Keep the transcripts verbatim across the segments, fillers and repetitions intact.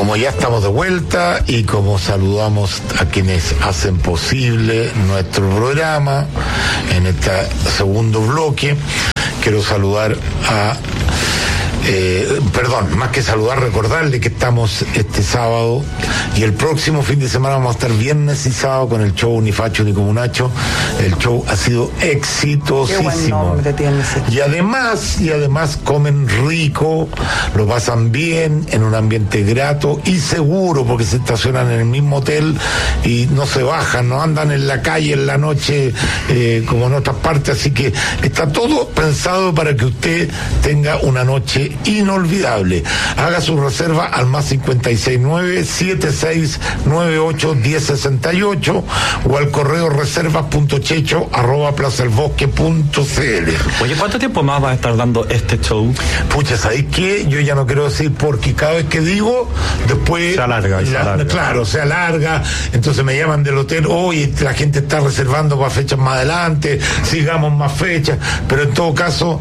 como ya estamos de vuelta y como saludamos a quienes hacen posible nuestro programa en este segundo bloque, quiero saludar a Eh, perdón, más que saludar, recordarle que estamos este sábado y el próximo fin de semana vamos a estar viernes y sábado con el show Ni Facho Ni Comunacho. El show ha sido exitosísimo. Qué buen nombre tiene ese. Y además, y además comen rico, lo pasan bien, en un ambiente grato y seguro, porque se estacionan en el mismo hotel y no se bajan, no andan en la calle en la noche eh, como en otras partes, así que está todo pensado para que usted tenga una noche inolvidable. Haga su reserva al más cincuenta y seis nueve, setenta y seis noventa y ocho, diez sesenta y ocho o al correo reservas punto checho arroba plaza el bosque punto cl. Oye, ¿cuánto tiempo más va a estar dando este show? Pucha, ¿sabéis qué? Yo ya no quiero decir porque cada vez que digo, después... Se alarga, y se alarga. Claro, se alarga, entonces me llaman del hotel, hoy la gente está reservando para fechas más adelante, sigamos más fechas, pero en todo caso,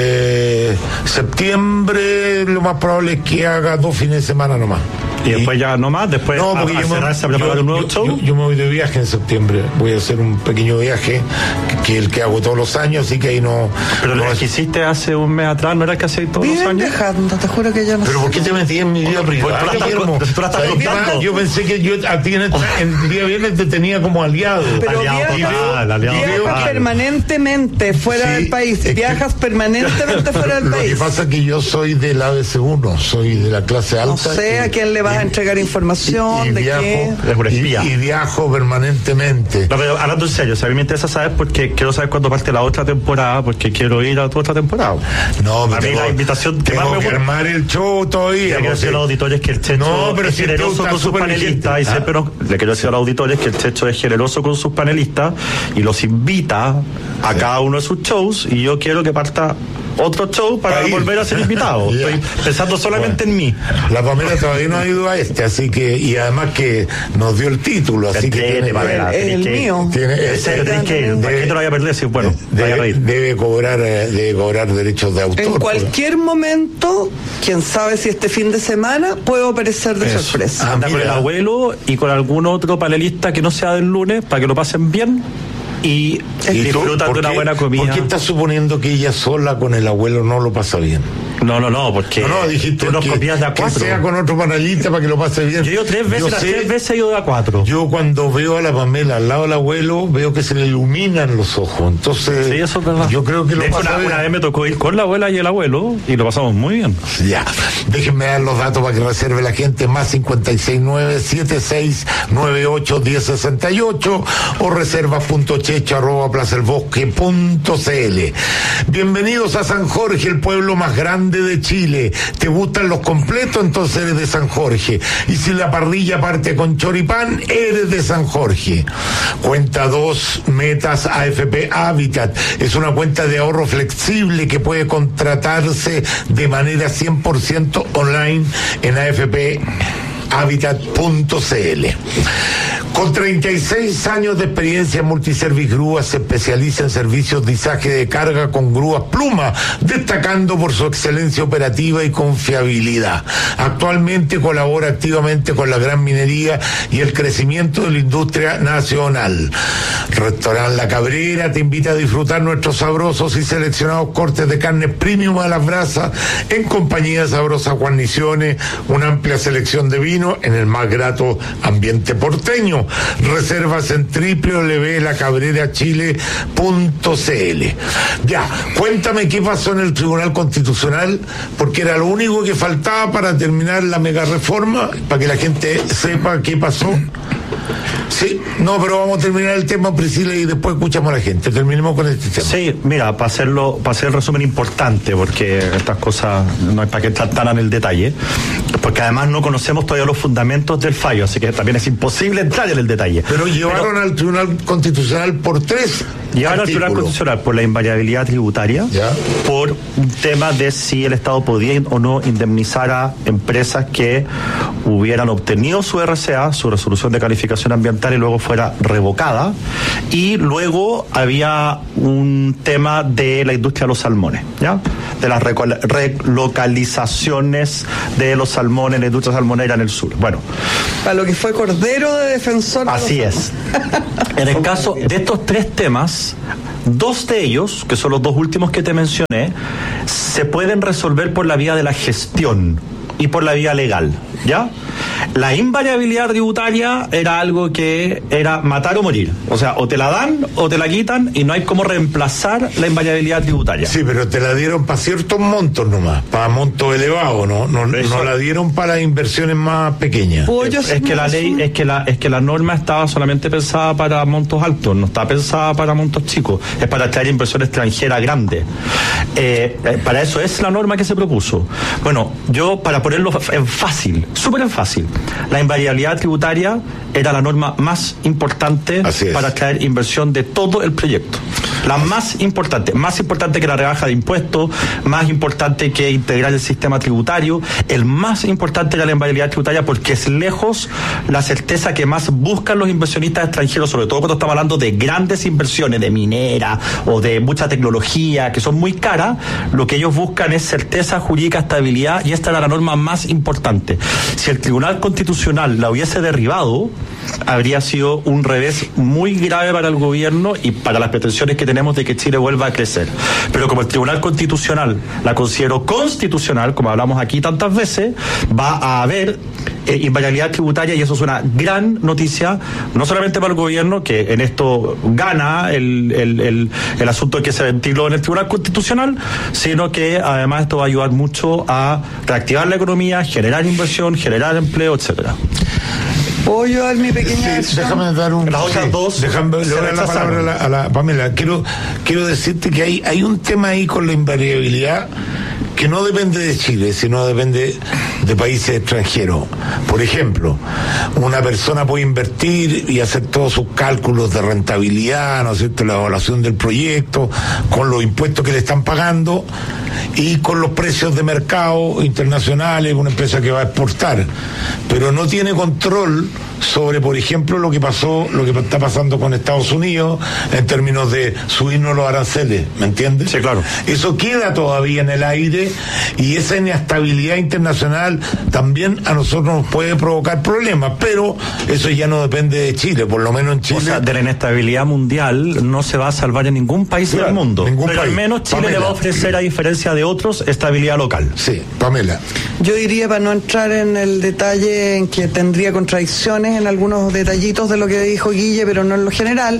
eh, septiembre lo más probable es que haga dos fines de semana nomás. Y después ya no más, después no, a, a cerrarse a preparar yo, un nuevo yo, show. Yo, yo me voy de viaje en septiembre, voy a hacer un pequeño viaje que, que el que hago todos los años, así que ahí no... Pero no lo es... que hiciste hace un mes atrás, ¿no era el que hacías todos Viven los años? dejando, te juro que yo no ¿Pero sé. por qué te metí en mi vida privada, Pues tú la Guillermo? estás- tú la estás contando. Yo pensé que yo a ti en el, en el día viernes te tenía como aliado. Pero Aliado viajas, total, aliado viajas total. permanentemente fuera Sí, del país, es que- viajas permanentemente fuera del Lo país. que pasa es que yo soy del A B C uno, soy de la clase alta. No sé a quién le vas a entregar información, y de viajo, qué. Es un espía. Y, y viajo permanentemente. No, pero hablando en serio, o sea, a mí me interesa saber porque quiero saber cuándo parte la otra temporada, porque quiero ir a tu otra temporada. No, a pero mí tengo, la invitación que más tengo me que gusta. armar el show todavía. Le quiero decir a los auditores que el Checho No, pero es si el show generoso está con sus súper panelistas. vigente. Y Ah. siempre nos- le quiero decir a los auditores que el Checho es generoso con sus panelistas y los invita a Sí. cada uno de sus shows. Y yo quiero que parta otro show para Para ir. volver a ser invitado. Ya. Estoy pensando solamente Bueno. en mí. La Pamela todavía no ha ido a este, así que, y además que nos dio el título, así que Tiene, tiene, Pamela, El- tenés el que ir. mío. tiene- En serio, tenés que ir. ¿Para qué te lo vaya a perder? Si, bueno, vaya a debe, reír. debe cobrar, eh, debe cobrar derechos de autor. En por- cualquier momento, quién sabe si este fin de semana puedo aparecer de Eso. sorpresa. Ah, Anda con el mira. abuelo y con algún otro panelista que no sea del lunes para que lo pasen bien y, ¿Y tú? disfrutan ¿Por de una qué- buena comida. ¿Por qué estás suponiendo que ella sola con el abuelo no lo pasa bien? No, no, no, porque No, no, dijiste tú nos que, copias de a que cuatro. sea con otro panelista para que lo pase bien. Yo he ido tres veces, Yo las sé- tres veces he ido de a cuatro. Yo cuando veo a la Pamela al lado del abuelo, veo que se le iluminan los ojos. Entonces, Sí, eso es verdad. yo creo que lo De hecho, pasa una, bien. una vez me tocó ir con la abuela y el abuelo y lo pasamos muy bien. Ya, déjenme dar los datos para que reserve la gente, más cincuenta y seis nueve, setenta y seis noventa y ocho, diez sesenta y ocho o reservas punto checho arroba plaza el bosque punto cl. Bienvenidos a San Jorge, el pueblo más grande de Chile. ¿Te gustan los completos? Entonces eres de San Jorge. Y si la parrilla parte con choripán, eres de San Jorge. Cuenta dos metas A F P Habitat. Es una cuenta de ahorro flexible que puede contratarse de manera cien por ciento online en A F P habitat punto cl. Con treinta y seis años de experiencia, Multiservice Grúas se especializa en servicios de izaje de carga con grúas Pluma, destacando por su excelencia operativa y confiabilidad. Actualmente colabora activamente con la gran minería y el crecimiento de la industria nacional. Restaurante La Cabrera te invita a disfrutar nuestros sabrosos y seleccionados cortes de carne premium a las brasas en compañía de sabrosas guarniciones, una amplia selección de vino en el más grato ambiente porteño. Reservas en doble u doble u doble u punto la cabrera chile punto cl. Ya, cuéntame qué pasó en el Tribunal Constitucional, porque era lo único que faltaba para terminar la mega reforma, para que la gente sepa qué pasó. Sí, no, pero vamos a terminar el tema, Priscila, y después escuchamos a la gente. Terminemos con este tema. Sí, mira, para hacerlo, para hacer el resumen importante, porque estas cosas no es para que entrar tan en el detalle, porque además no conocemos todavía los fundamentos del fallo, así que también es imposible entrar en el detalle. Pero llevaron Pero- al Tribunal Constitucional por tres Llevaron al Tribunal Constitucional por la invariabilidad tributaria, ¿ya? Por un tema de si el Estado podía o no indemnizar a empresas que hubieran obtenido su R C A, su resolución de calificación ambiental, y luego fuera revocada. Y luego había un tema de la industria de los salmones, ¿ya? De las relocalizaciones de los salmones, la industria salmonera en el sur. Bueno, para lo que fue Cordero de defensor. Así es. En el caso de estos tres temas, dos de ellos, que son los dos últimos que te mencioné, se pueden resolver por la vía de la gestión y por la vía legal, ¿ya? La invariabilidad tributaria era algo que era matar o morir. O sea, o te la dan o te la quitan, y no hay cómo reemplazar la invariabilidad tributaria. Sí, pero te la dieron para ciertos montos nomás, para montos elevados, ¿no? No, no la dieron para inversiones más pequeñas. Es, es que la ley, es que la, es que la norma estaba solamente pensada para montos altos, no está pensada para montos chicos. Es para atraer inversión extranjera grande. Eh, eh, para eso es la norma que se propuso. Bueno, yo, para ponerlo en fácil, súper en fácil, la invariabilidad tributaria era la norma más importante para atraer inversión de todo el proyecto. La más importante, más importante que la rebaja de impuestos, más importante que integrar el sistema tributario. El más importante era la invariabilidad tributaria porque es lejos la certeza que más buscan los inversionistas extranjeros, sobre todo cuando estamos hablando de grandes inversiones, de minera o de mucha tecnología, que son muy caras. Lo que ellos buscan es certeza jurídica, estabilidad, y esta era la norma más importante. Si el Tribunal Constitucional la hubiese derribado, habría sido un revés muy grave para el gobierno y para las pretensiones que tenemos de que Chile vuelva a crecer. Pero como el Tribunal Constitucional la consideró constitucional, como hablamos aquí tantas veces, va a haber eh, invariabilidad tributaria, y eso es una gran noticia, no solamente para el gobierno, que en esto gana el, el, el, el asunto que se ventiló en el Tribunal Constitucional, sino que además esto va a ayudar mucho a reactivar la economía, generar inversión, generar empleo, etcétera. ¿Puedo yo dar mi pequeña sí, déjame dar un... Las otras sí, dos... Déjame dar la palabra a la, a la Pamela. Quiero, quiero decirte que hay, hay un tema ahí con la invariabilidad que no depende de Chile, sino depende de países extranjeros. Por ejemplo, una persona puede invertir y hacer todos sus cálculos de rentabilidad, ¿no es cierto?, la evaluación del proyecto, con los impuestos que le están pagando y con los precios de mercado internacionales, una empresa que va a exportar, pero no tiene control sobre, por ejemplo, lo que pasó, lo que está pasando con Estados Unidos en términos de subirnos los aranceles, ¿me entiendes? Sí, claro. Eso queda todavía en el aire, y esa inestabilidad internacional también a nosotros nos puede provocar problemas, pero eso ya no depende de Chile, por lo menos en Chile. O sea, de la inestabilidad mundial no se va a salvar en ningún país claro, del mundo, pero país. Al menos Chile Pamela. Le va a ofrecer, a diferencia de otros, estabilidad local. Sí, Pamela. Yo diría, para no entrar en el detalle en que tendría contradicciones en algunos detallitos de lo que dijo Guille, pero no en lo general,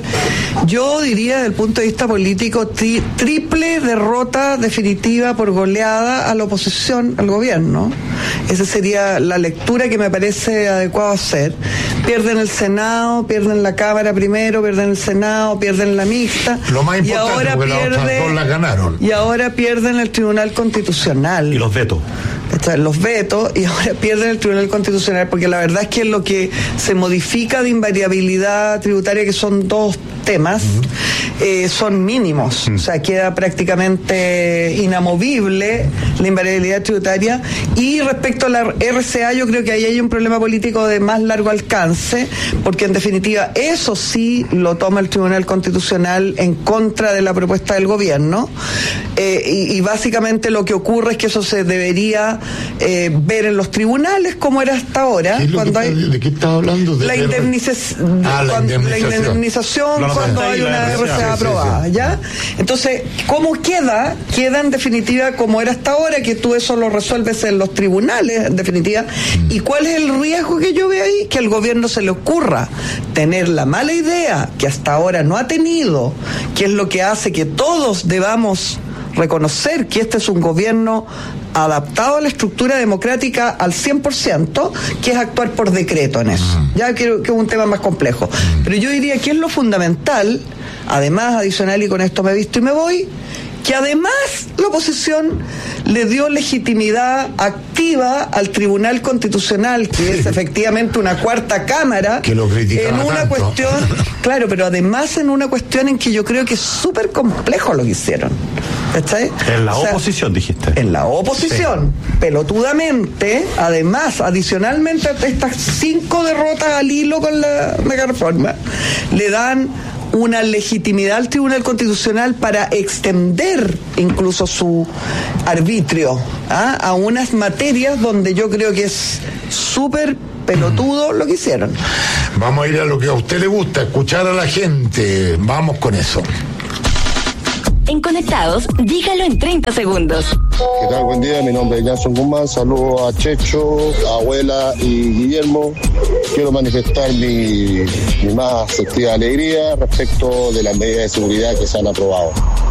yo diría desde el punto de vista político tri- triple derrota definitiva por goleada a la oposición al gobierno. Esa sería la lectura que me parece adecuado hacer. Pierden el Senado, pierden la Cámara primero, pierden el Senado, pierden la mixta. Lo más importante, y ahora porque pierde, las otras dos la ganaron. Y ahora pierden el Tribunal Constitucional. Y los vetos. Los vetos, y ahora pierden el Tribunal Constitucional, porque la verdad es que lo que se modifica de invariabilidad tributaria, que son dos temas, uh-huh. eh, son mínimos. Uh-huh. O sea, queda prácticamente inamovible la invariabilidad tributaria. Y respecto a la R C A, yo creo que ahí hay un problema político de más largo alcance, porque en definitiva eso sí lo toma el Tribunal Constitucional en contra de la propuesta del gobierno. Eh, y, y básicamente lo que ocurre es que eso se debería eh, ver en los tribunales como era hasta ahora. Cuando hay, ¿De qué estás hablando? De la, indemniz- ah, la cuando, indemnización. La indemnización no, cuando hay una R C A sí, aprobada, sí, sí. ¿Ya? Entonces, ¿cómo queda? Queda en definitiva como era hasta ahora, que tú eso lo resuelves en los tribunales, en definitiva. Mm. ¿Y cuál es el riesgo que yo veo ahí? Que al gobierno se le ocurra tener la mala idea que hasta ahora no ha tenido, que es lo que hace que todos debamos reconocer que este es un gobierno adaptado a la estructura democrática al cien por ciento, que es actuar por decreto en eso. Mm. Ya que, que es un tema más complejo. Mm. Pero yo diría que es lo fundamental, además, adicional, y con esto me he visto y me voy, que además la oposición le dio legitimidad activa al Tribunal Constitucional, que sí. es efectivamente una cuarta cámara, que lo en una tanto. cuestión, claro, pero además en una cuestión en que yo creo que es súper complejo lo que hicieron. ¿Cachai? En la o sea, oposición, dijiste. En la oposición, sí. pelotudamente, además, adicionalmente a estas cinco derrotas al hilo con la megareforma, le dan una legitimidad al Tribunal Constitucional para extender incluso su arbitrio ¿ah? a unas materias donde yo creo que es súper pelotudo lo que hicieron. Vamos a ir a lo que a usted le gusta, escuchar a la gente. Vamos con eso. En Conectados, dígalo en treinta segundos. ¿Qué tal? Buen día, mi nombre es Jason Guzmán. Saludos a Checho, a Abuela y Guillermo. Quiero manifestar mi, mi más sentida alegría respecto de las medidas de seguridad que se han aprobado.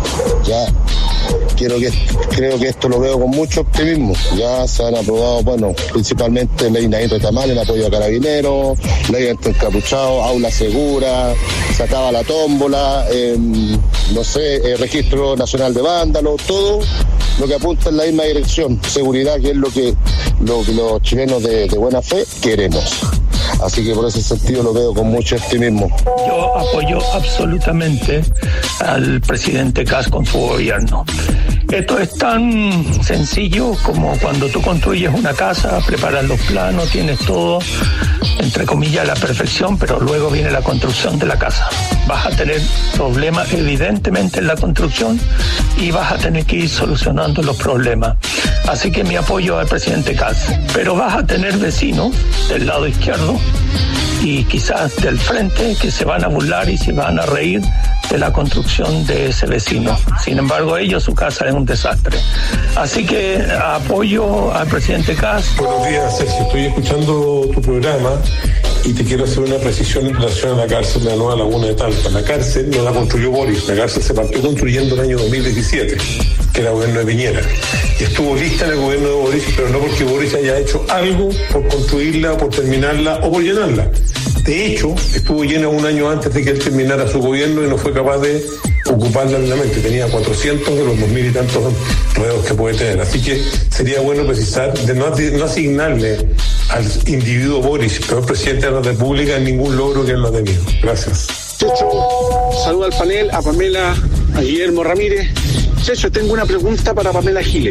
Ya quiero que creo que esto lo veo con mucho optimismo. Ya se han aprobado, bueno, principalmente ley Naín Retamal en apoyo a carabineros, ley anti-encapuchados, aula segura, se acaba la tómbola, eh, no sé, eh, registro nacional de vándalos, todo lo que apunta en la misma dirección, seguridad, que es lo que, lo que los chilenos de, de buena fe queremos. Así que por ese sentido lo veo con mucho optimismo. Yo apoyo absolutamente al presidente Kast con su gobierno. Esto es tan sencillo como cuando tú construyes una casa, preparas los planos, tienes todo, entre comillas, a la perfección, pero luego viene la construcción de la casa. Vas a tener problemas evidentemente en la construcción y vas a tener que ir solucionando los problemas. Así que mi apoyo al presidente Kast. Pero vas a tener vecinos del lado izquierdo y quizás del frente que se van a burlar y se van a reír de la construcción de ese vecino. Sin embargo, ellos, su casa es un desastre. Así que apoyo al presidente Kast. Buenos días, Sergio. Estoy escuchando tu programa y te quiero hacer una precisión en relación a la cárcel de la Nueva Laguna de Talca. La cárcel no la construyó Boris, la cárcel se partió construyendo en el año dos mil diecisiete, que era el gobierno de Piñera. Y estuvo lista en el gobierno de Boris, pero no porque Boris haya hecho algo por construirla, o por terminarla o por llenarla. De hecho, estuvo llena un año antes de que él terminara su gobierno y no fue capaz de ocuparla plenamente. Tenía cuatrocientos de los dos mil y tantos reos que puede tener. Así que sería bueno precisar de no, de no asignarle al individuo Boris, peor presidente de la República, ningún logro que él no ha tenido. Gracias. Checho, saludo al panel, a Pamela, a Guillermo Ramírez. Checho, tengo una pregunta para Pamela Giles.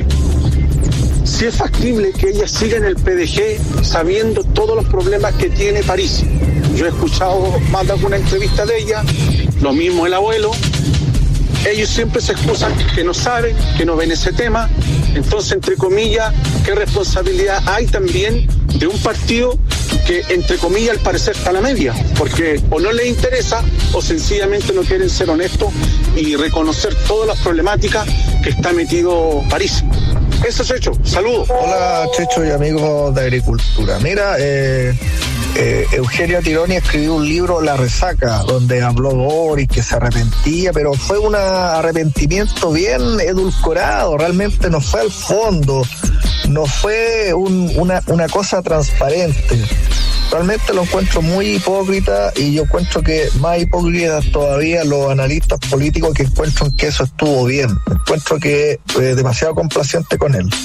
Si es factible que ella siga en el P D G sabiendo todos los problemas que tiene París. Yo he escuchado más de alguna entrevista de ella, lo mismo el abuelo. Ellos siempre se excusan que no saben, que no ven ese tema. Entonces, entre comillas, ¿qué responsabilidad hay también de un partido que, entre comillas, al parecer está a la media? Porque o no les interesa o sencillamente no quieren ser honestos y reconocer todas las problemáticas que está metido París. Eso es Checho. Saludos. Hola, Checho y amigos de Agricultura. Mira, eh, eh, Eugenio Tironi escribió un libro, La Resaca, donde habló Boris, que se arrepentía, pero fue un arrepentimiento bien edulcorado, realmente no fue al fondo, no fue un, una, una cosa transparente. Realmente lo encuentro muy hipócrita y yo encuentro que más hipócritas todavía los analistas políticos que encuentran que eso estuvo bien. Encuentro que es demasiado complaciente con él.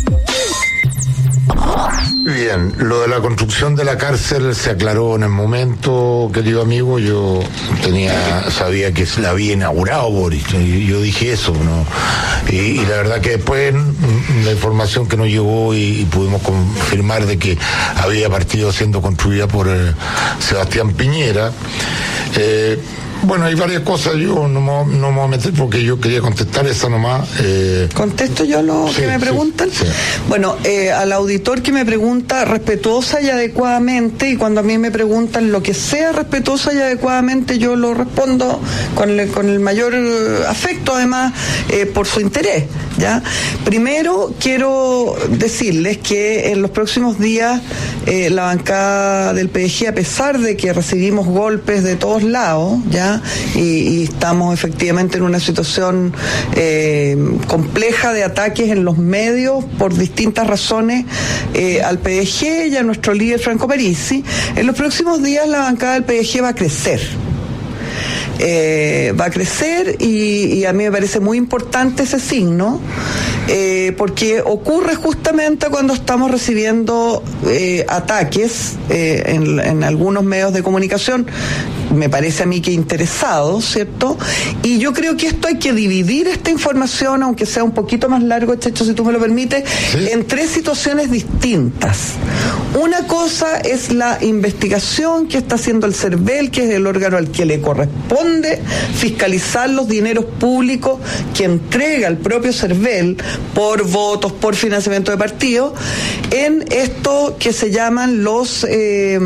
Bien, lo de la construcción de la cárcel se aclaró en el momento, querido amigo. Yo tenía, sabía que se la había inaugurado Boris, yo, yo dije eso, ¿no? Y, y la verdad que después la información que nos llegó y, y pudimos confirmar de que había partido siendo construida por eh, Sebastián Piñera. Eh, Bueno, hay varias cosas, yo no me, no me voy a meter porque yo quería contestar esa nomás. Eh... ¿Contesto yo lo sí, que me preguntan? Sí, sí. Bueno, eh, al auditor que me pregunta respetuosa y adecuadamente, y cuando a mí me preguntan lo que sea respetuosa y adecuadamente, yo lo respondo con el, con el mayor afecto, además, eh, por su interés, ¿ya? Primero, quiero decirles que en los próximos días eh, la bancada del P D G, a pesar de que recibimos golpes de todos lados, ¿ya? Y, y estamos efectivamente en una situación eh, compleja de ataques en los medios por distintas razones eh, al P D G y a nuestro líder Franco Parisi. En los próximos días la bancada del P D G va a crecer. eh, va a crecer y, y a mí me parece muy importante ese signo, eh, porque ocurre justamente cuando estamos recibiendo eh, ataques eh, en, en algunos medios de comunicación, me parece a mí que interesados, ¿cierto? Y yo creo que esto hay que dividir esta información, aunque sea un poquito más largo, Checho, si tú me lo permites, ¿sí?, en tres situaciones distintas. Una cosa es la investigación que está haciendo el CERVEL, que es el órgano al que le corresponde fiscalizar los dineros públicos que entrega el propio CERVEL por votos, por financiamiento de partidos, en esto que se llaman los eh,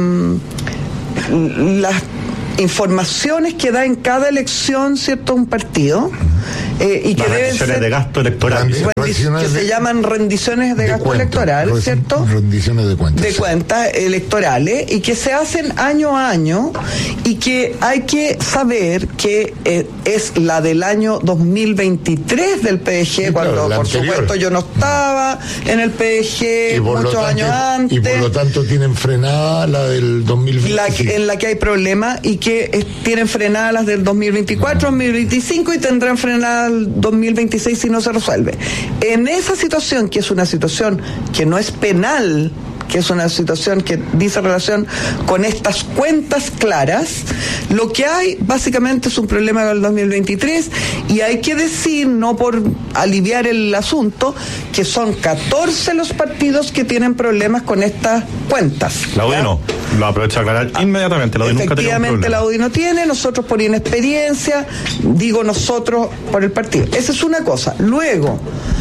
las informaciones que da en cada elección, ¿cierto?, un partido, eh, y que deben ser de gasto electoral, que se llaman rendiciones de, de gasto cuenta, electoral, ¿cierto? Rendiciones de cuentas. De cuentas electorales, y que se hacen año a año, y que hay que saber que eh, es la del año dos mil veintitrés del P D G, sí, cuando claro, por anterior. supuesto yo no estaba en el P D G muchos tanto, años antes. Y por lo tanto tienen frenada la del dos mil veinticinco. La que, en la que hay problemas, y que eh, tienen frenadas las del dos mil veinticuatro, dos mil veinticinco, y tendrán frenadas el dos mil veintiséis si no se resuelve. En esa situación, que es una situación que no es penal, que es una situación que dice relación con estas cuentas claras, lo que hay básicamente es un problema del dos mil veintitrés, y hay que decir, no por aliviar el asunto, que son catorce los partidos que tienen problemas con estas cuentas. La U D I no, lo aprovecho a aclarar inmediatamente, la U D I nunca tiene un problema. Efectivamente, la U D I no tiene, nosotros por inexperiencia, digo nosotros por el partido. Esa es una cosa. Luego,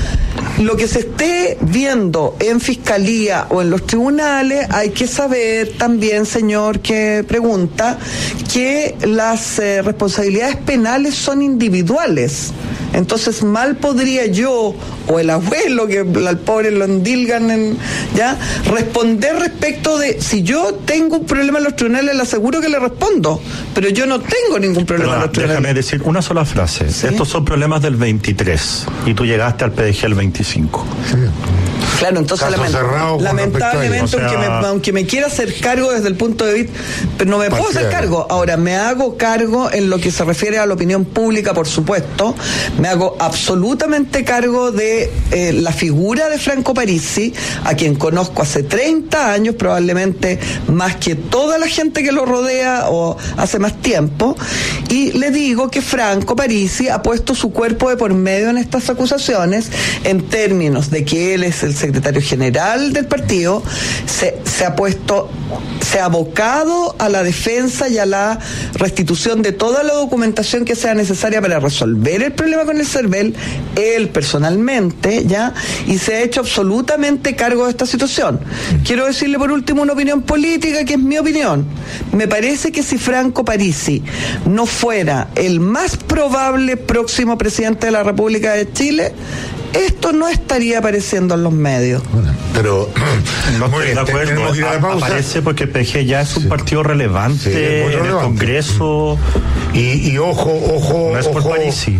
lo que se esté viendo en fiscalía o en los tribunales, hay que saber también, señor que pregunta, que las eh, responsabilidades penales son individuales. Entonces, mal podría yo o el abuelo, que al pobre lo endilgan, en, ya responder respecto de, si yo tengo un problema en los tribunales, le aseguro que le respondo, pero yo no tengo ningún problema. Pero, en los tribunales. Déjame decir una sola frase. ¿Sí? Estos son problemas del veintitrés y tú llegaste al P D G el veinticinco. Sí. Claro, entonces lament lamentablemente, o sea, aunque, me, aunque me quiera hacer cargo desde el punto de vista, pero no me puedo hacer cargo. Ahora, me hago cargo en lo que se refiere a la opinión pública, por supuesto. Me hago absolutamente cargo de eh, la figura de Franco Parisi, a quien conozco hace treinta años, probablemente más que toda la gente que lo rodea o hace más tiempo, y le digo que Franco Parisi ha puesto su cuerpo de por medio en estas acusaciones, en términos de que él es el secretario general del partido, se, se ha puesto, se ha abocado a la defensa y a la restitución de toda la documentación que sea necesaria para resolver el problema con el CERVEL, él personalmente, ya, y se ha hecho absolutamente cargo de esta situación. Quiero decirle por último una opinión política, que es mi opinión. Me parece que si Franco Parisi no fuera el más probable próximo presidente de la República de Chile, esto no estaría apareciendo en los medios. Bueno, pero no estoy de acuerdo. A, aparece porque el P G ya es un partido relevante, sí, en relevante. El Congreso. Y, y ojo, ojo, no es ojo,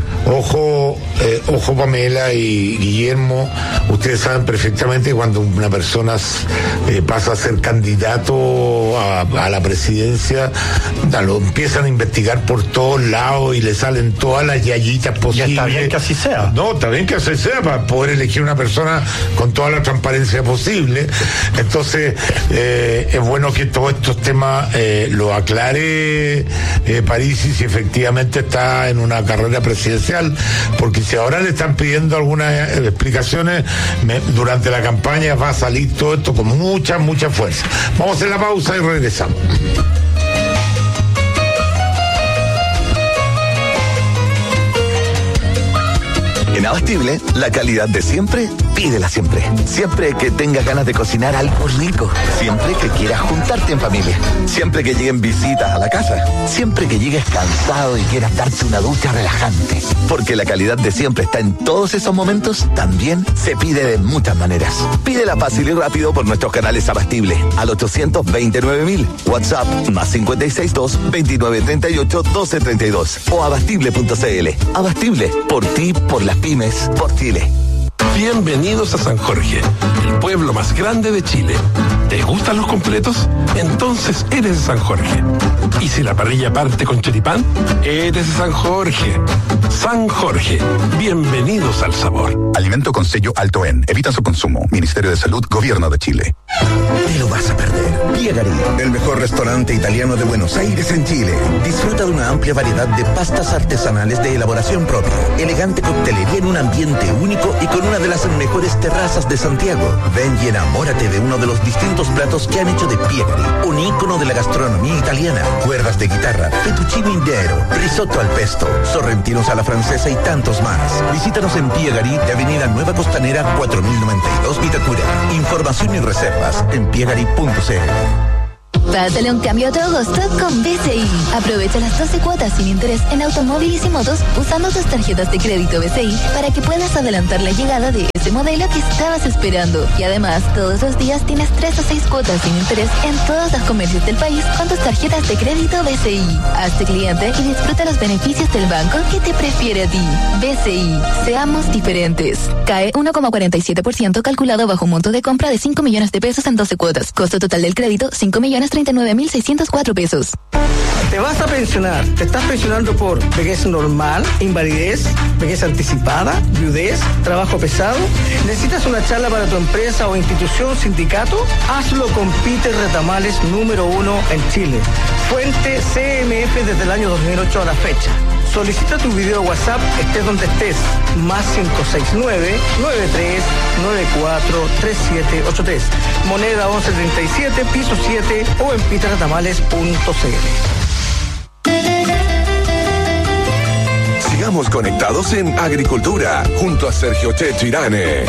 ojo, eh, ojo, Pamela y Guillermo, ustedes saben perfectamente cuando una persona eh, pasa a ser candidato a, a la presidencia, lo empiezan a investigar por todos lados y le salen todas las yayitas posibles. Y está bien que así sea. No, está bien que así sea, para poder elegir una persona con toda la transparencia posible. Entonces, eh, es bueno que todos estos temas eh, lo aclare eh, Parisi, si efectivamente está en una carrera presidencial, porque si ahora le están pidiendo algunas explicaciones, me, durante la campaña va a salir todo esto con mucha, mucha fuerza. Vamos a hacer la pausa y regresamos. En Abastible, la calidad de siempre, pídela siempre. Siempre que tengas ganas de cocinar algo rico. Siempre que quieras juntarte en familia. Siempre que lleguen visitas a la casa. Siempre que llegues cansado y quieras darte una ducha relajante. Porque la calidad de siempre está en todos esos momentos, también se pide de muchas maneras. Pídela fácil y rápido por nuestros canales Abastible al ochocientos veintinueve mil. WhatsApp más cinco seis dos, veintinueve treinta y ocho, doce treinta y dos o abastible punto cl. Abastible, por ti, por las pymes, por Chile. Bienvenidos a San Jorge, el pueblo más grande de Chile. ¿Te gustan los completos? Entonces eres de San Jorge. ¿Y si la parrilla parte con choripán? Eres de San Jorge. San Jorge, bienvenidos al sabor. Alimento con sello Alto En. Evita su consumo. Ministerio de Salud, Gobierno de Chile. Te lo vas a perder. Piegari, el mejor restaurante italiano de Buenos Aires en Chile. Disfruta de una amplia variedad de pastas artesanales de elaboración propia, elegante coctelería en un ambiente único y con una de las mejores terrazas de Santiago. Ven y enamórate de uno de los distintos platos que han hecho de Piegari un ícono de la gastronomía italiana. Cuerdas de guitarra, fettuccine intero, risotto al pesto, sorrentinos a la francesa y tantos más. Visítanos en Piegari de Avenida Nueva Costanera cuatro mil noventa y dos Vitacura. Información y reservas en piegari punto c l. Pásale un cambio a tu agosto con B C I. Aprovecha las doce cuotas sin interés en automóviles y motos usando tus tarjetas de crédito B C I para que puedas adelantar la llegada de ese modelo que estabas esperando. Y además, todos los días tienes tres a seis cuotas sin interés en todos los comercios del país con tus tarjetas de crédito B C I. Hazte cliente y disfruta los beneficios del banco que te prefiere a ti. B C I. Seamos diferentes. C A E uno coma cuarenta y siete por ciento calculado bajo un monto de compra de cinco millones de pesos en doce cuotas. Costo total del crédito, cinco millones treinta y nueve mil seiscientos cuatro pesos. Te vas a pensionar. Te estás pensionando por vejez normal, invalidez, vejez anticipada, viudez, trabajo pesado. ¿Necesitas una charla para tu empresa o institución, sindicato? Hazlo con Peter Retamales, número uno en Chile. Fuente C M F desde el año dos mil ocho a la fecha. Solicita tu video WhatsApp, estés donde estés. Más cinco seis nueve, nueve tres nueve cuatro, tres siete ocho tres. Moneda once treinta y siete, piso siete o en peter retamales punto c l. Sigamos conectados en Agricultura, junto a Sergio Checho Irane.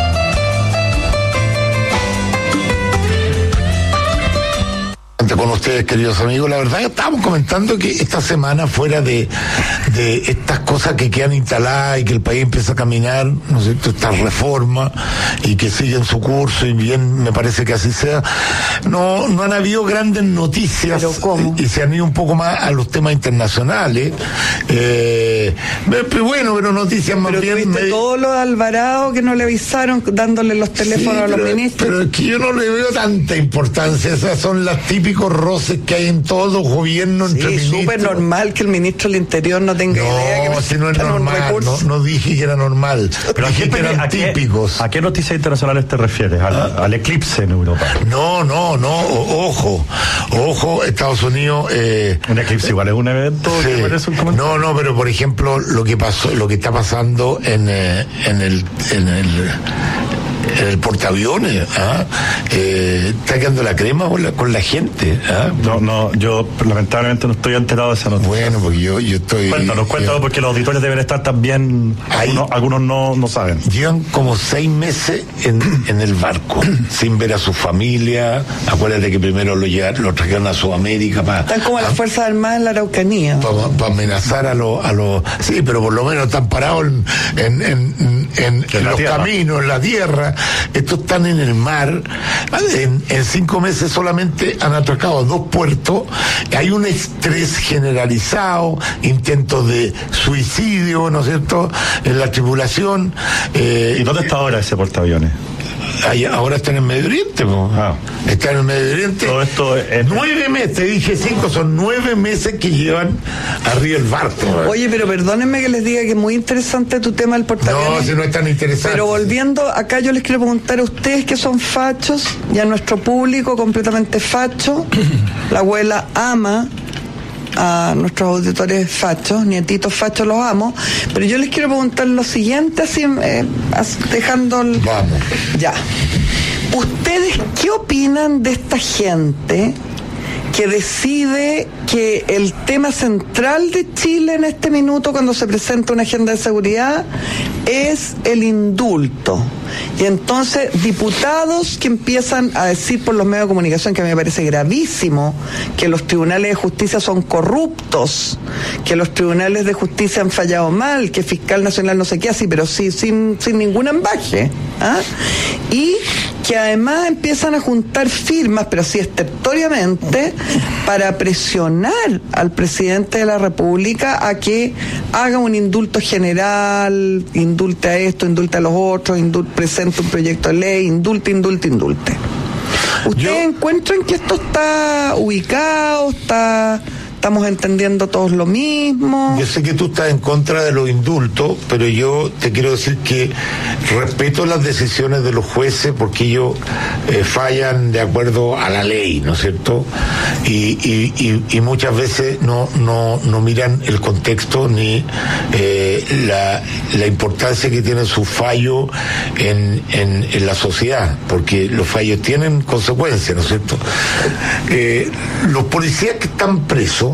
Con ustedes, queridos amigos, la verdad estábamos comentando que esta semana, fuera de, de estas cosas que quedan instaladas y que el país empieza a caminar, ¿no es cierto?, esta reforma y que siguen su curso, y bien me parece que así sea, no, no han habido grandes noticias. ¿Pero cómo? Y se han ido un poco más a los temas internacionales. Eh, pero bueno, pero noticias más pero bien. Me... todos los Alvarado que no le avisaron dándole los teléfonos sí, a los pero, ministros. Pero es que yo no le veo tanta importancia, esas son las típicas roces que hay en todos los gobiernos entre ministros. Sí, súper normal que el ministro del Interior no tenga no, idea que no, si no es normal, no, no dije que era normal, pero dije ¿a qué, que eran a qué, típicos. ¿A qué noticias internacionales te refieres? ¿Al, ¿Ah? al eclipse en Europa? No, no, no, o, ojo, ojo, Estados Unidos... Eh, un eclipse igual es un evento sí, que merece un comentario. No, no, pero por ejemplo, lo que pasó, lo que está pasando en, eh, en el... En el el portaaviones, ¿ah? eh, está quedando la crema con la, con la gente. ¿ah? No, no, yo lamentablemente no estoy enterado de esa noticia. Bueno, porque yo, yo estoy... Cuéntanos, cuéntanos, yo, porque los auditores deben estar también... Ahí, algunos, algunos no, no saben. Llevan como seis meses en, en el barco, sin ver a su familia. Acuérdate que primero lo, llevaron, lo trajeron a Sudamérica para... Están como a las Fuerzas Armadas en la Araucanía. Para pa amenazar a los... A lo, sí, pero por lo menos están parados en, en, en, en, en los tierra. caminos, en la tierra. Estos están en el mar. En, en cinco meses solamente han atracado dos puertos. Hay un estrés generalizado, intentos de suicidio, ¿no es cierto?, en la tripulación. Eh, ¿Y dónde está ahora ese portaaviones? Ahí, ahora está en el Medio Oriente, ah. está en el Medio Oriente. Todo esto es... Nueve meses, te dije cinco, son nueve meses que llevan arriba el barco. Oye, pero perdónenme que les diga que es muy interesante tu tema del portaaviones. No, si no es tan interesante. Pero volviendo acá, yo les quiero preguntar a ustedes que son fachos y a nuestro público completamente facho. La abuela ama a nuestros auditores fachos, nietitos fachos, los amo, pero yo les quiero preguntar lo siguiente, así eh, dejando el... Vamos. Ya. ¿Ustedes qué opinan de esta gente que decide que el tema central de Chile en este minuto, cuando se presenta una agenda de seguridad, es el indulto? Y entonces diputados que empiezan a decir por los medios de comunicación, que a mí me parece gravísimo, que los tribunales de justicia son corruptos, que los tribunales de justicia han fallado mal, que fiscal nacional no sé qué así, pero sí sin, sin ningún ambaje, ¿ah? Y que además empiezan a juntar firmas, pero así estertoriamente, para presionar al presidente de la República a que haga un indulto general, indulte a esto, indulte a los otros, indulte, presente un proyecto de ley, indulte, indulte, indulte. ¿Ustedes Yo, encuentran que esto está ubicado, está... estamos entendiendo todos lo mismo? Yo sé que tú estás en contra de los indultos, pero yo te quiero decir que respeto las decisiones de los jueces porque ellos eh, fallan de acuerdo a la ley, ¿no es cierto? Y, y, y, y muchas veces no, no, no miran el contexto ni eh, la, la importancia que tiene su fallo en, en, en la sociedad, porque los fallos tienen consecuencias, ¿no es cierto? Eh, los policías que están presos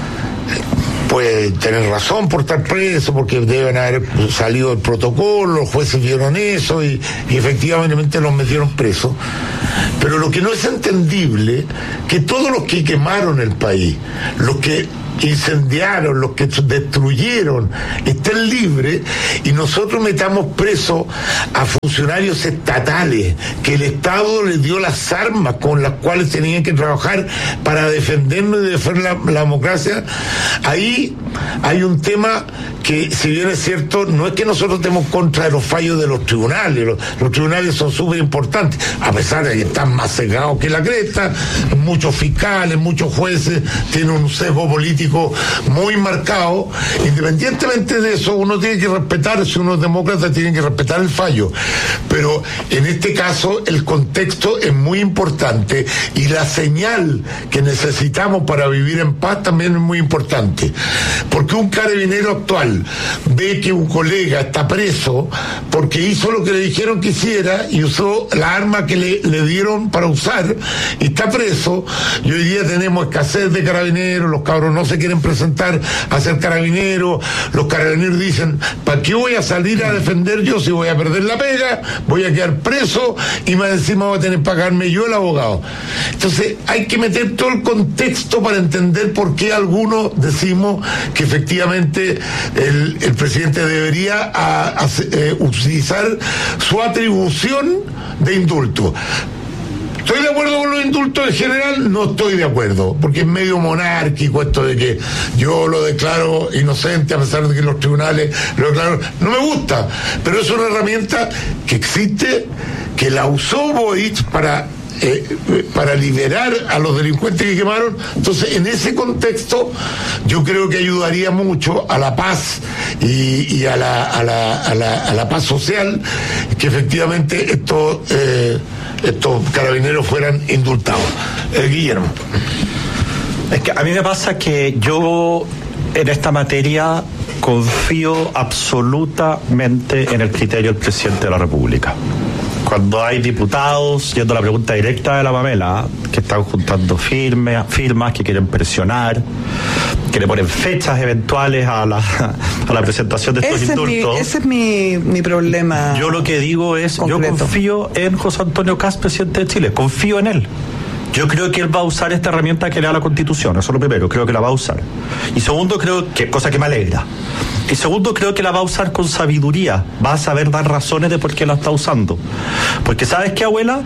pueden tener razón por estar presos, porque deben haber salido del protocolo, los jueces vieron eso y, y efectivamente los metieron presos. Pero lo que no es entendible, que todos los que quemaron el país, los que incendiaron, los que destruyeron, estén libres y nosotros metamos presos a funcionarios estatales que el Estado les dio las armas con las cuales tenían que trabajar para defendernos y defender la, la democracia. Ahí hay un tema que, si bien es cierto, no es que nosotros estemos contra de los fallos de los tribunales, los, los tribunales son súper importantes, a pesar de que están más cegados que la cresta, muchos fiscales, muchos jueces tienen un sesgo político muy marcado. Independientemente de eso, uno tiene que respetar, si uno es demócrata, tiene que respetar el fallo, pero en este caso el contexto es muy importante y la señal que necesitamos para vivir en paz también es muy importante, porque un carabinero actual ve que un colega está preso porque hizo lo que le dijeron que hiciera y usó la arma que le, le dieron para usar y está preso, y hoy día tenemos escasez de carabineros, los cabros no se quieren presentar a ser carabineros, los carabineros dicen, ¿para qué voy a salir a defender yo si voy a perder la pega? Voy a quedar preso y más encima voy a tener que pagarme yo el abogado. Entonces hay que meter todo el contexto para entender por qué algunos decimos que efectivamente el, el presidente debería a, a, eh, utilizar su atribución de indulto. ¿Estoy de acuerdo con los indultos en general? No estoy de acuerdo, porque es medio monárquico esto de que yo lo declaro inocente a pesar de que los tribunales lo declaran. No me gusta, pero es una herramienta que existe, que la usó Boric para Eh, para liberar a los delincuentes que quemaron. Entonces, en ese contexto, yo creo que ayudaría mucho a la paz y, y a, la, a, la, a, la, a la paz social, que efectivamente estos, eh, estos carabineros fueran indultados. Eh, Guillermo. Es que a mí me pasa que yo en esta materia confío absolutamente en el criterio del presidente de la República. Cuando hay diputados, yendo a la pregunta directa de la Pamela, que están juntando firme, firmas, que quieren presionar, que le ponen fechas eventuales a la, a la presentación de estos ese indultos. Es mi, ese es mi, mi problema. Yo lo que digo es, concreto. Yo confío en José Antonio Kast, presidente de Chile, confío en él. Yo creo que él va a usar esta herramienta que le da la Constitución, eso es lo primero, creo que la va a usar. Y segundo, creo que, cosa que me alegra, y segundo, creo que la va a usar con sabiduría, va a saber dar razones de por qué la está usando. Porque ¿sabes qué, abuela?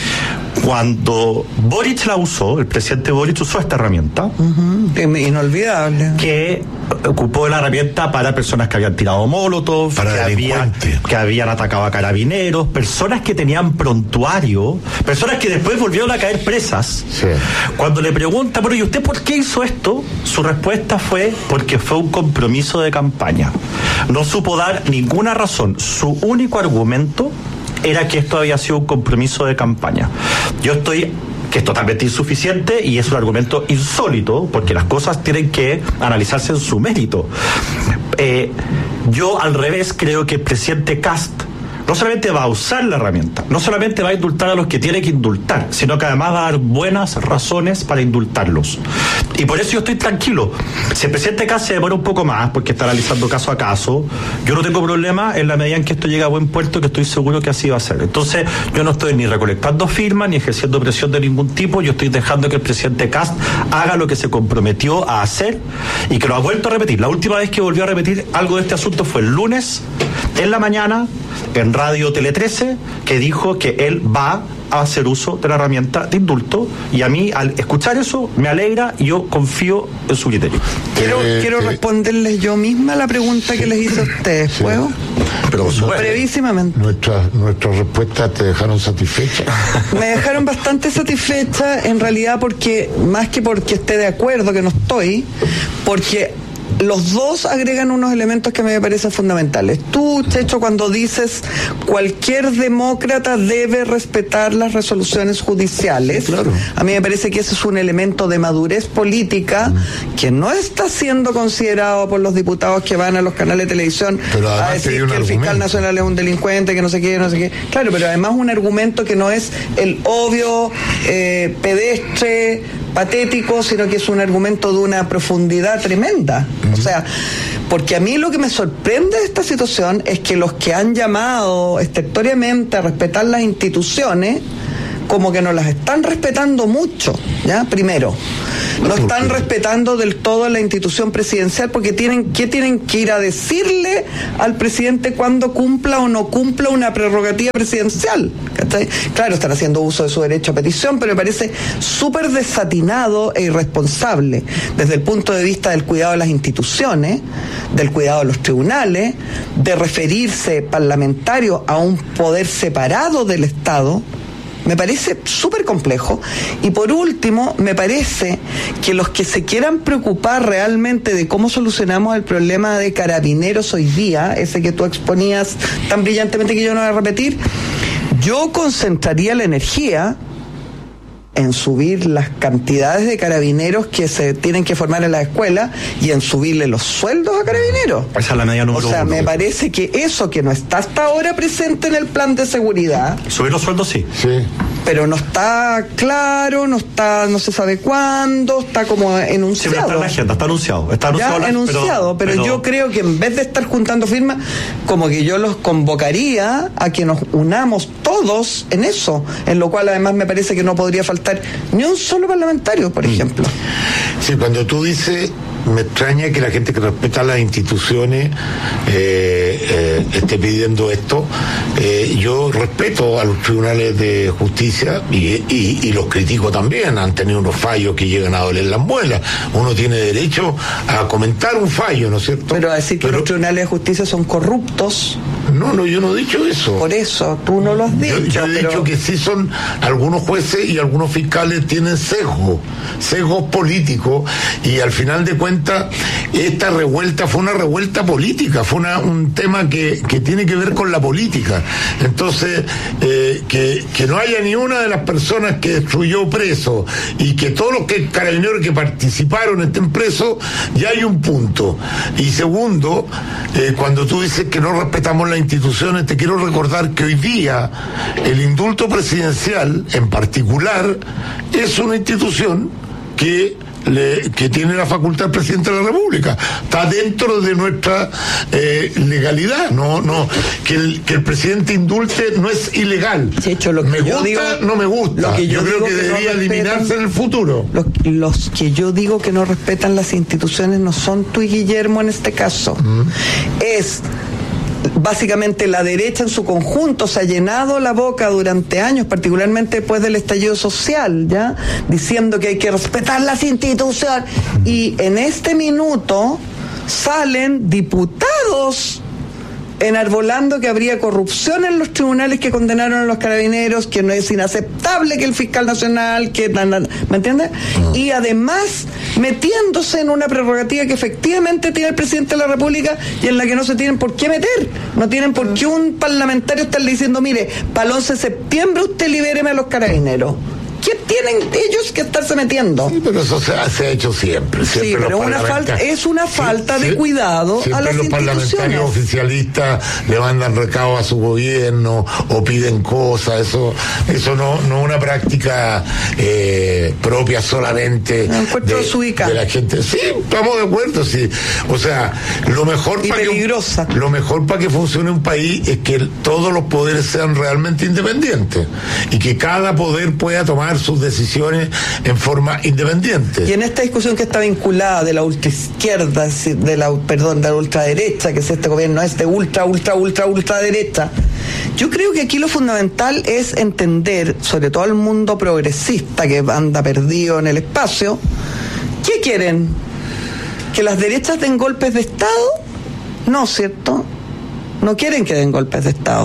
Cuando Boric la usó, el presidente Boric usó esta herramienta. Uh-huh. Inolvidable. Que ocupó la herramienta para personas que habían tirado molotov, para que habían, que habían atacado a carabineros, personas que tenían prontuario, personas que después volvieron a caer presas. Sí. Cuando le pregunta, pero ¿y usted por qué hizo esto? Su respuesta fue, porque fue un compromiso de campaña. No supo dar ninguna razón. Su único argumento era que esto había sido un compromiso de campaña. Yo estoy, que es totalmente insuficiente y es un argumento insólito, porque las cosas tienen que analizarse en su mérito. Eh, yo, al revés, creo que el presidente Kast no solamente va a usar la herramienta, no solamente va a indultar a los que tiene que indultar, sino que además va a dar buenas razones para indultarlos. Y por eso yo estoy tranquilo. Si el presidente Kast se demora un poco más, porque está analizando caso a caso, yo no tengo problema en la medida en que esto llegue a buen puerto, que estoy seguro que así va a ser. Entonces, yo no estoy ni recolectando firmas, ni ejerciendo presión de ningún tipo, yo estoy dejando que el presidente Kast haga lo que se comprometió a hacer y que lo ha vuelto a repetir. La última vez que volvió a repetir algo de este asunto fue el lunes, en la mañana, en Radio Tele trece, que dijo que él va a hacer uso de la herramienta de indulto, y a mí, al escuchar eso, me alegra y yo confío en su criterio. Quiero, eh, quiero eh, responderles yo misma la pregunta que les hice a ustedes, ¿puedo? Pero brevísimamente. Nuestras nuestras respuestas te dejaron satisfecha. Me dejaron bastante satisfecha, en realidad, porque más que porque esté de acuerdo, que no estoy, porque los dos agregan unos elementos que me parecen fundamentales. Tú, Checho, cuando dices cualquier demócrata debe respetar las resoluciones judiciales, claro. A mí me parece que ese es un elemento de madurez política mm. que no está siendo considerado por los diputados que van a los canales de televisión a decir que el argumento. Fiscal nacional es un delincuente, que no sé qué, no sé qué. Claro, pero además un argumento que no es el obvio, eh, pedestre, patético, sino que es un argumento de una profundidad tremenda. Uh-huh. O sea, porque a mí lo que me sorprende de esta situación es que los que han llamado estertóreamente a respetar las instituciones, como que no las están respetando mucho, ¿ya? Primero, no están respetando del todo la institución presidencial, porque tienen, ¿qué tienen que ir a decirle al presidente cuando cumpla o no cumpla una prerrogativa presidencial? ¿Cachai? Claro, están haciendo uso de su derecho a petición, pero me parece súper desatinado e irresponsable desde el punto de vista del cuidado de las instituciones, del cuidado de los tribunales, de referirse parlamentario a un poder separado del Estado. Me parece súper complejo. Y por último, me parece que los que se quieran preocupar realmente de cómo solucionamos el problema de Carabineros hoy día, ese que tú exponías tan brillantemente que yo no voy a repetir, yo concentraría la energía en subir las cantidades de carabineros que se tienen que formar en la escuela y en subirle los sueldos a carabineros. Esa es la medida número O sea, uno. me parece que eso que no está hasta ahora presente en el plan de seguridad. Subir los sueldos, sí. Sí. Pero no está claro, no está, no se sabe cuándo, está como enunciado. Sí, está en la agenda, está anunciado. Está anunciado, ya la, enunciado, pero, pero, pero yo creo que en vez de estar juntando firmas, como que yo los convocaría a que nos unamos todos en eso, en lo cual además me parece que no podría faltar ni un solo parlamentario, por ejemplo. Sí, cuando tú dices, me extraña que la gente que respeta las instituciones eh, eh, esté pidiendo esto. Eh, yo respeto a los tribunales de justicia y, y, y los critico también. Han tenido unos fallos que llegan a doler las muelas. Uno tiene derecho a comentar un fallo, ¿no es cierto? Pero a decir que Pero, los tribunales de justicia son corruptos. No, no, yo no he dicho eso. Por eso, tú no lo has dicho. Yo, yo he pero... dicho que sí son, algunos jueces y algunos fiscales tienen sesgo, sesgos políticos, y al final de cuentas esta revuelta fue una revuelta política, fue una, un tema que, que tiene que ver con la política. Entonces, eh, que, que no haya ni una de las personas que destruyó preso y que todos los que carabineros que participaron estén presos, ya hay un punto. Y segundo, eh, cuando tú dices que no respetamos las instituciones, te quiero recordar que hoy día el indulto presidencial en particular es una institución que Le, que tiene la facultad del presidente de la República, está dentro de nuestra eh, legalidad. No, no, que el, que el presidente indulte no es ilegal. De hecho, lo que me yo gusta, digo, no me gusta. Lo que yo, yo creo digo que, que debería no eliminarse respetan, en el futuro. Los, los que yo digo que no respetan las instituciones no son tú y Guillermo en este caso. Mm. Es básicamente la derecha en su conjunto se ha llenado la boca durante años, particularmente después del estallido social, ya diciendo que hay que respetar las instituciones, y en este minuto salen diputados enarbolando que habría corrupción en los tribunales que condenaron a los carabineros, que no es inaceptable que el fiscal nacional, que ¿me entiendes? Uh-huh. Y además metiéndose en una prerrogativa que efectivamente tiene el presidente de la República y en la que no se tienen por qué meter. No tienen por qué un parlamentario estarle diciendo, mire, para el once de septiembre usted libéreme a los carabineros. ¿Qué tienen ellos que estarse metiendo? Sí, pero eso se ha, se ha hecho siempre. siempre sí, pero una falta, es una falta sí, de cuidado a las los instituciones. Parlamentarios oficialistas le mandan recados a su gobierno o piden cosas. Eso eso no no es una práctica eh, propia solamente de, de la gente. Sí, estamos de acuerdo. Sí, o sea, lo mejor para peligrosa. Que, lo mejor para que funcione un país es que todos los poderes sean realmente independientes y que cada poder pueda tomar sus decisiones en forma independiente. Y en esta discusión que está vinculada de la ultraizquierda, de la, perdón, de la ultraderecha, que es este gobierno, es de ultra, ultra, ultra, ultraderecha, yo creo que aquí lo fundamental es entender, sobre todo el mundo progresista que anda perdido en el espacio, ¿qué quieren? ¿Que las derechas den golpes de Estado? No, ¿cierto? no quieren que den golpes de Estado.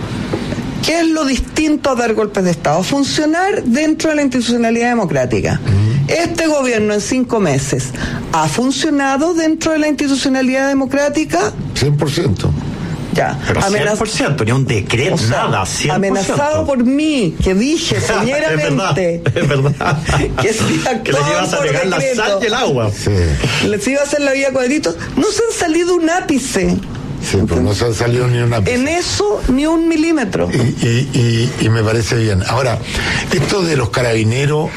¿Qué es lo distinto a dar golpes de Estado? Funcionar dentro de la institucionalidad democrática. Mm. Este gobierno en cinco meses ha funcionado dentro de la institucionalidad democrática. cien por ciento. Ya. Pero cien por ciento, ni un decreto, o sea, nada, cien por ciento. Amenazado por mí, que dije soñeramente es verdad, es verdad. que, si que les ibas a pegar la sal y el agua. Sí. Les iba a hacer la vida cuadritos. No se han salido un ápice. Sí, pues no se han salido ni una. En eso, ni un milímetro. Y, y, y, y me parece bien. Ahora, esto de los carabineros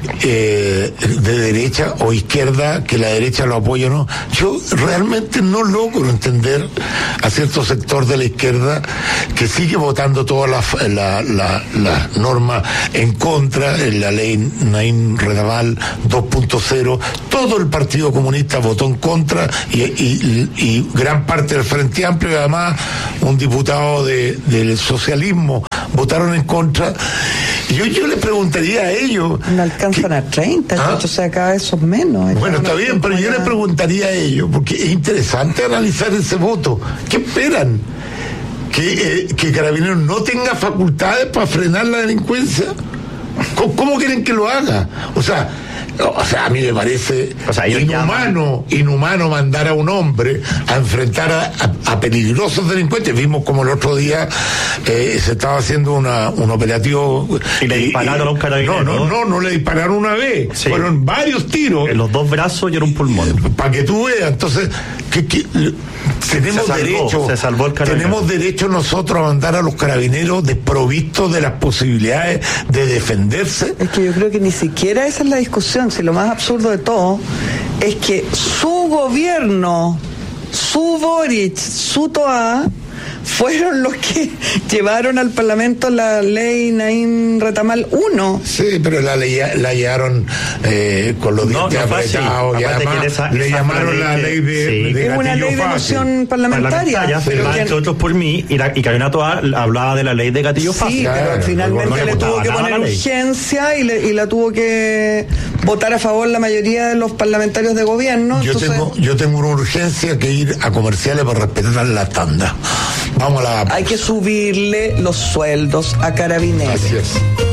eh, de derecha o izquierda, que la derecha lo apoya o no, yo realmente no logro entender a cierto sector de la izquierda que sigue votando todas las la, la, la normas en contra, en la ley Naim Redaval dos punto cero. Todo el Partido Comunista votó en contra y, y, y gran parte del Frente Amplio y además un diputado de, del socialismo votaron en contra. Yo, yo le preguntaría a ellos. No alcanzan a treinta, ¿ah? O sea, cada vez son menos. Bueno, está bien, pero yo le preguntaría a ellos, porque es interesante analizar ese voto. ¿Qué esperan? ¿Que, eh, que Carabineros no tenga facultades para frenar la delincuencia? ¿Cómo, cómo quieren que lo haga? O sea, O sea, a mí me parece o sea, inhumano, inhumano mandar a un hombre a enfrentar a, a, a peligrosos delincuentes. Vimos como el otro día eh, se estaba haciendo una, un operativo. Y le dispararon a un carabinero. No, no, no, no le dispararon una vez. Sí. Fueron varios tiros. En los dos brazos y en un pulmón. Para que tú veas. Entonces, ¿qué, qué, tenemos se salvó, derecho, se salvó el tenemos derecho nosotros a mandar a los carabineros desprovistos de las posibilidades de defenderse. Es que yo creo que ni siquiera esa es la discusión. Si lo más absurdo de todo es que su gobierno, su Boric, su Toa fueron los que llevaron al Parlamento la ley Naim Retamal uno. Sí, pero la, ley, la llevaron eh, con los no, dientes no apretados y además esa, le esa llamaron la ley de, sí. de es una ley de moción parlamentaria, parlamentaria pero firmada entre otros por mí y, la, y Carolina Toa hablaba de la ley de gatillo fácil. Sí, claro, pero finalmente no le tuvo que poner urgencia y, le, y la tuvo que votar a favor la mayoría de los parlamentarios de gobierno. Yo, entonces, tengo, yo tengo una urgencia que ir a comerciales para respetar la tanda. Vamos a la... Hay que subirle los sueldos a Carabineros. Así es.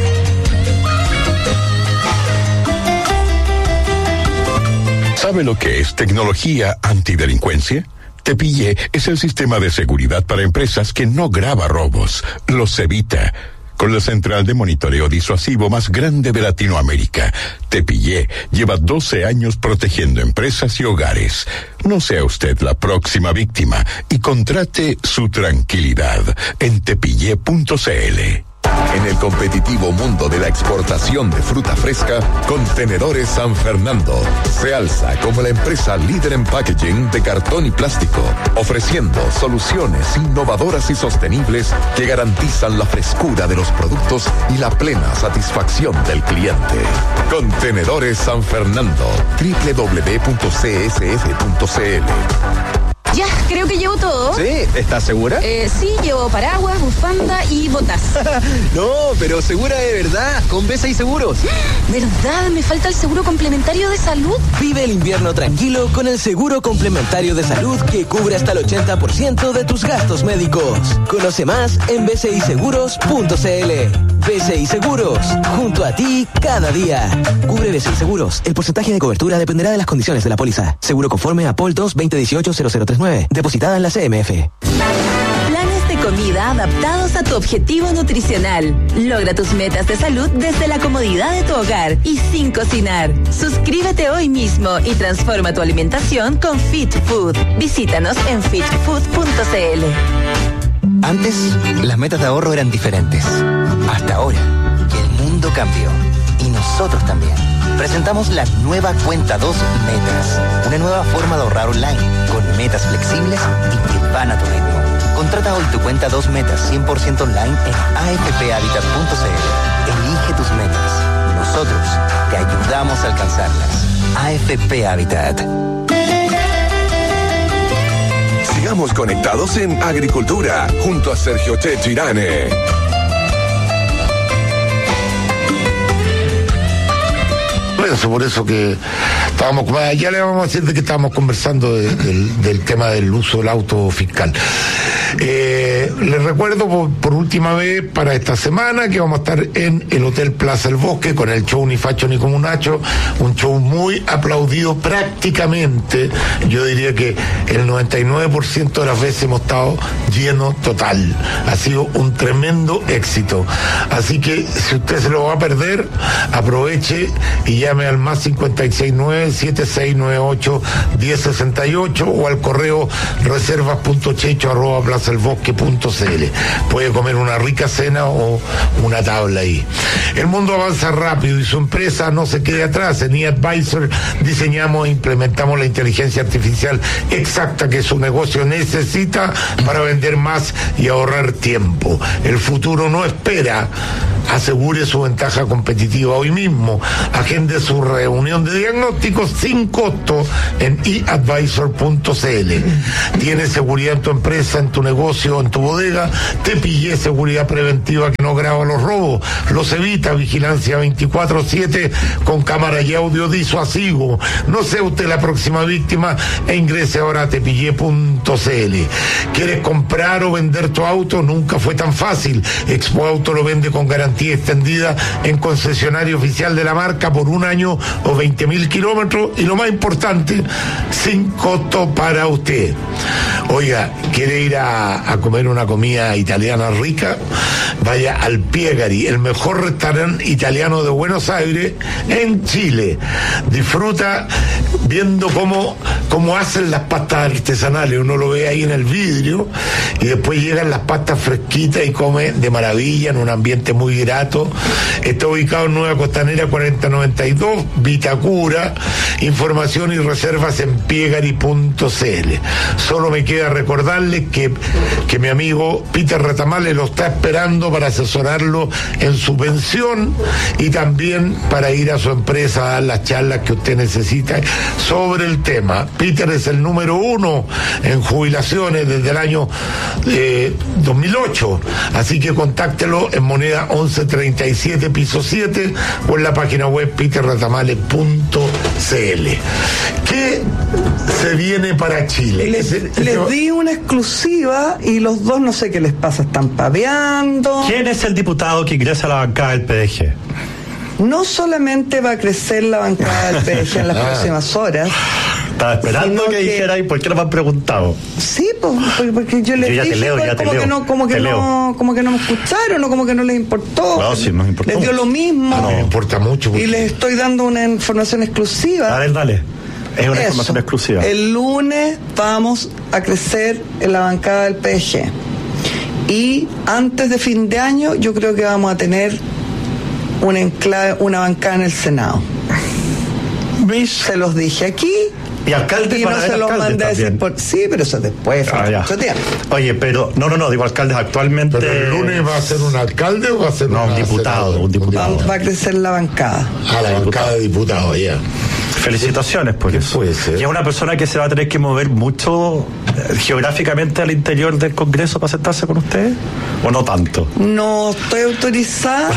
¿Sabe lo que es tecnología antidelincuencia? Tepille es el sistema de seguridad para empresas que no graba robos, los evita. Con la central de monitoreo disuasivo más grande de Latinoamérica, Tepille lleva doce años protegiendo empresas y hogares. No sea usted la próxima víctima y contrate su tranquilidad en tepille punto c l. En el competitivo mundo de la exportación de fruta fresca, Contenedores San Fernando se alza como la empresa líder en packaging de cartón y plástico, ofreciendo soluciones innovadoras y sostenibles que garantizan la frescura de los productos y la plena satisfacción del cliente. Contenedores San Fernando, doble u doble u doble u punto c s f punto c l. Ya, creo que llevo todo. Sí, ¿estás segura? Eh, sí, llevo paraguas, bufanda y botas. No, pero segura de verdad, con B S I Seguros. ¿Verdad? Me falta el seguro complementario de salud. Vive el invierno tranquilo con el seguro complementario de salud que cubre hasta el ochenta por ciento de tus gastos médicos. Conoce más en b c i seguros punto c l. B S I Seguros, junto a ti cada día. Cubre B S I Seguros. El porcentaje de cobertura dependerá de las condiciones de la póliza. Seguro conforme a P O L dos veinte dieciocho cero cero tres nueve. Depositada en la C M F. Planes de comida adaptados a tu objetivo nutricional. Logra tus metas de salud desde la comodidad de tu hogar y sin cocinar. Suscríbete hoy mismo y transforma tu alimentación con Fit Food. Visítanos en fit food punto c l. Antes, las metas de ahorro eran diferentes. Hasta ahora, que el mundo cambió. Y nosotros también. Presentamos la nueva Cuenta dos Metas. Una nueva forma de ahorrar online, con metas flexibles y que van a tu ritmo. Contrata hoy tu Cuenta dos Metas cien por ciento online en a f p habitat punto c l. Elige tus metas. Nosotros te ayudamos a alcanzarlas. A F P Habitat. Sigamos conectados en Agricultura, junto a Sergio Chechirane. Eso, por eso que estábamos, ya le vamos a decir de que estábamos conversando de, del, del tema del uso del auto fiscal. Eh, les recuerdo por, por última vez para esta semana que vamos a estar en el Hotel Plaza El Bosque con el show Ni Facho Ni Comunacho, un show muy aplaudido prácticamente, yo diría que el noventa y nueve por ciento de las veces hemos estado lleno total, ha sido un tremendo éxito, así que si usted se lo va a perder, aproveche y llame al más cincuenta y seis nueve, siete seis nueve ocho, diez sesenta y ocho o al correo reservas punto checho arroba plaza el bosque punto cl. Puede comer una rica cena o una tabla ahí. El mundo avanza rápido y su empresa no se quede atrás. En eAdvisor diseñamos e implementamos la inteligencia artificial exacta que su negocio necesita para vender más y ahorrar tiempo. El futuro no espera. Asegure su ventaja competitiva hoy mismo. Agende su reunión de diagnósticos sin costo en e advisor punto cl. ¿Tienes seguridad en tu empresa, en tu negocio, en tu bodega? Te pillé seguridad preventiva que no graba los robos, los evita, vigilancia veinticuatro siete con cámara y audio disuasivo. No sea usted la próxima víctima e ingrese ahora a tepillé punto cl. ¿Quieres comprar o vender tu auto? Nunca fue tan fácil. Expo Auto lo vende con garantía extendida en concesionario oficial de la marca por un año o veinte mil kilómetros y lo más importante, sin costo para usted. Oiga, ¿quiere ir a, a comer una comida italiana rica? Vaya al Piegari, el mejor restaurante italiano de Buenos Aires en Chile. Disfruta viendo cómo, cómo hacen las pastas artesanales, uno lo ve ahí en el vidrio y después llegan las pastas fresquitas y come de maravilla en un ambiente muy grato. Está ubicado en Nueva Costanera cuarenta noventa y dos, Vitacura. Información y reservas en piegari punto cl. Solo me queda recordarles que, que mi amigo Peter Retamale lo está esperando para asesorarlo en su pensión y también para ir a su empresa a dar las charlas que usted necesita sobre el tema. Peter es el número uno en jubilaciones desde el año eh, dos mil ocho, así que contáctelo en moneda once treinta y siete piso siete o en la página web peter retamale punto cl. ¿Qué se viene para Chile? Les, ese, ese les va... di una exclusiva y los dos no sé qué les pasa, están paveando. ¿Quién es el diputado que ingresa a la bancada del P D G? No solamente va a crecer la bancada del P D G en las próximas horas. Estaba esperando que, que dijera y por qué no me han preguntado. Sí, pues, porque yo les yo ya dije, te leo, ya como te que leo, no, como que no, como que no me escucharon o como que no les importó. No, sí, nos importó. Les dio lo mismo. No, me importa mucho. Porque... Y les estoy dando una información exclusiva. A ver, dale. Es una Eso. información exclusiva. El lunes vamos a crecer en la bancada del P D G. Y antes de fin de año yo creo que vamos a tener una, enclave, una bancada en el Senado. Se los dije aquí. Y alcaldes y no se los mandé a decir por... Sí, pero eso después. Ah, ya. Mucho tiempo. Oye, pero no, no, no, digo alcaldes actualmente. ¿Pero el lunes va a ser un alcalde o va a ser no, un diputado? senador? Un diputado. Va, va a crecer la bancada. Ah, la bancada de diputados, ya. Felicitaciones por eso. Puede ser. Y es una persona que se va a tener que mover mucho eh, geográficamente al interior del Congreso para sentarse con ustedes, ¿o no tanto? No estoy autorizada.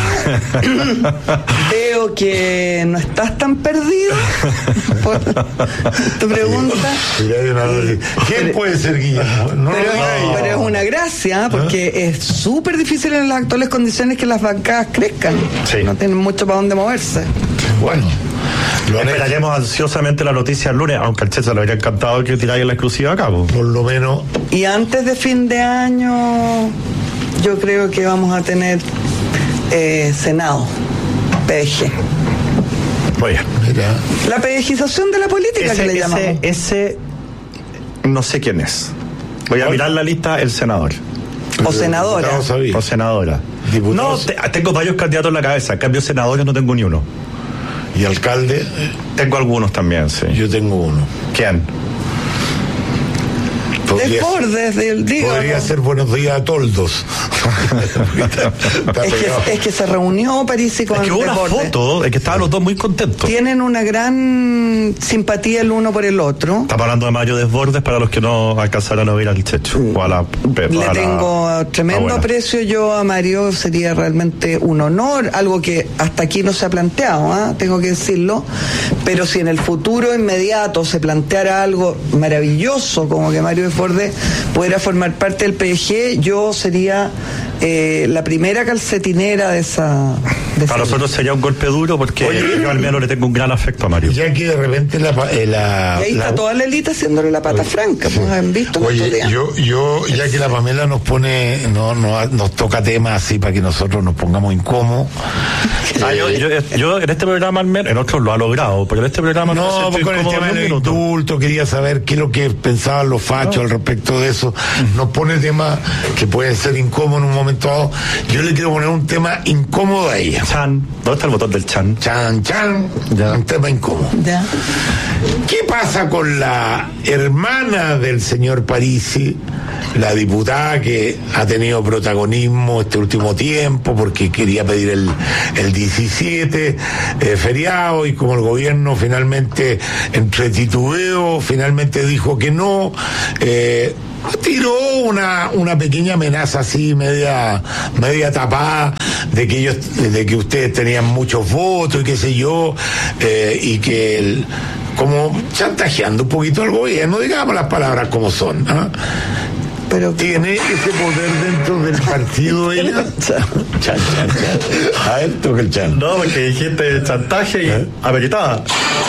Veo que no estás tan perdido por tu pregunta. ¿Quién puede ser Guillermo? No, pero, no. pero es una gracia, porque ¿Ah? es súper difícil en las actuales condiciones que las bancadas crezcan. Sí. No tienen mucho para dónde moverse. Bueno. Lo Esperaremos ansiosamente la noticia el lunes, aunque al Checha le habría encantado que tiráis la exclusiva a cabo. Por lo menos. Y antes de fin de año, yo creo que vamos a tener eh, Senado, P D G. Oye, la pedejización de la política ese, que le ese, llamamos. Ese, no sé quién es. Voy a Oye. mirar la lista, el senador. O senadora. O senadora. Diputados. No, te, tengo varios candidatos en la cabeza. En cambio, senadores no tengo ni uno. ¿Y alcalde? Tengo algunos también, sí. Yo tengo uno. ¿Quién? Desbordes del día. Podría ser Buenos Días a Toldos. es, que, es que se reunió París y con es que hubo una foto de que estaban los dos muy contentos. Tienen una gran simpatía el uno por el otro. Estamos hablando de Mario Desbordes para los que no alcanzaron a oír al Checho. O a la, Le a tengo la, tremendo aprecio yo a Mario. Sería realmente un honor, algo que hasta aquí no se ha planteado, ¿eh? Tengo que decirlo. Pero si en el futuro inmediato se planteara algo maravilloso, como que Mario desborde, pudiera formar parte del P D G, yo sería eh, la primera calcetinera de esa... De Para esa nosotros sería un golpe duro porque Oye, yo al menos le tengo un gran afecto a Mario. Ya que de repente la... Eh, la y ahí la, está toda la élite haciéndole la pata oye, franca, pues han visto. Oye, yo, yo, ya que la Pamela nos pone, no, no, nos toca temas así para que nosotros nos pongamos incómodos. Ah, yo, yo, yo en este programa, en otros lo ha logrado, pero en este programa no, no con el tema del indulto, quería saber qué es lo que pensaban los fachos no. al respecto de eso. Nos pone temas que pueden ser incómodos en un momento dado. Yo le quiero poner un tema incómodo a ella. Chan, ¿dónde está el botón del chan? Chan, chan, ya. Un tema incómodo. Ya. ¿Qué pasa con la hermana del señor Parisi, la diputada que ha tenido protagonismo este último tiempo porque quería pedir el, el diecisiete eh, feriado, y como el gobierno finalmente, entre titubeo, finalmente dijo que no, eh, tiró una una pequeña amenaza así media media tapada de que ellos de que ustedes tenían muchos votos y qué sé yo, eh, y que el, como chantajeando un poquito al gobierno, digamos las palabras como son, ¿eh? Pero tiene ese poder dentro del partido ella. Chan, chan, chan. A ver, toca el chan. No, porque dijiste chantaje y ¿Eh? Habilitada.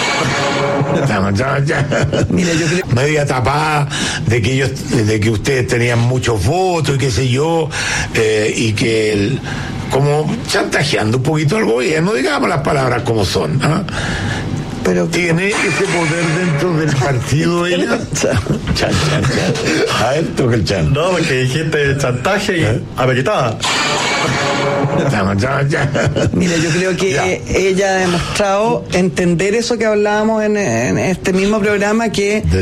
Mira, yo creo media tapada de que ellos, de que ustedes tenían muchos votos y qué sé yo, eh, y que el, como chantajeando un poquito al gobierno, digamos las palabras como son, ¿eh? Pero tiene ese poder dentro del partido ella. Chan, chan, chan. A ver, toca el chan. No, porque dijiste chantaje y ¿Eh? Habilitada. Mira, yo creo que ya. ella ha demostrado entender eso que hablábamos en, en este mismo programa, que